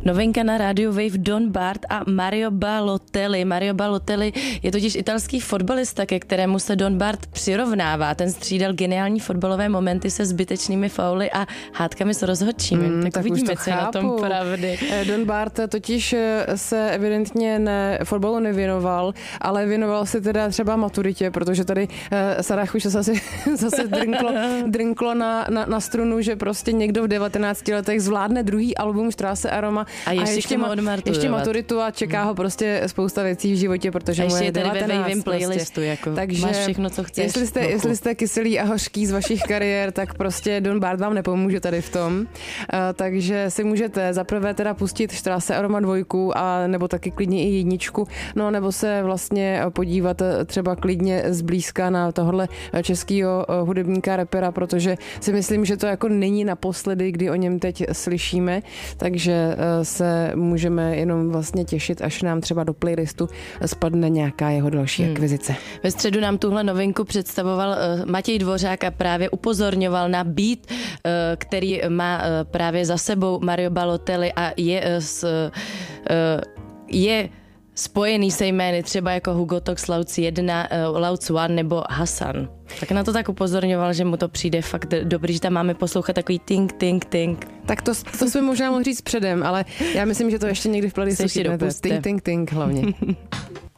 Novinka na rádiu Wave, Don Bart a Mario Balotelli. Mario Balotelli je totiž italský fotbalista, ke kterému se Don Bart přirovnává. Ten střídal geniální fotbalové momenty se zbytečnými fauly a hádkami s rozhodčími. Tak vidíme, co je na tom pravdy. Don Bart totiž se evidentně fotbalu nevěnoval, ale věnoval se teda třeba maturitě, protože tady Sarah už zase drinklo na strunu, že prostě někdo v 19 letech zvládne druhý album Straße Aroma a ještě maturitu a čeká ho prostě spousta věcí v životě, protože mu je 19 playlistu, jako takže máš všechno, co chceš. Jestli jste kyselý a hořký z vašich kariér, tak prostě Don Bart vám nepomůže tady v tom. Takže si můžete zaprvé teda pustit Straße Aroma 2 a nebo taky klidně i 1, no nebo se vlastně podívat třeba klidně zblízka na tohle českýho hudebníka, rapera, protože si myslím, že to jako není naposledy, kdy o něm teď slyšíme, takže se můžeme jenom vlastně těšit, až nám třeba do playlistu spadne nějaká jeho další akvizice. Ve středu nám tuhle novinku představoval Matěj Dvořák a právě upozorňoval na beat, který má právě za sebou Mario Balotelli a je spojený se jmény třeba jako Hugo Tox, Lauc 1, Lauc 1 nebo Hasan. Tak na to tak upozorňoval, že mu to přijde fakt dobrý, že tam máme poslouchat takový ting, ting, ting. Tak to jsme možná mohli říct předem, ale já myslím, že to ještě někdy v playlistu chytnete. Ting, ting, ting hlavně.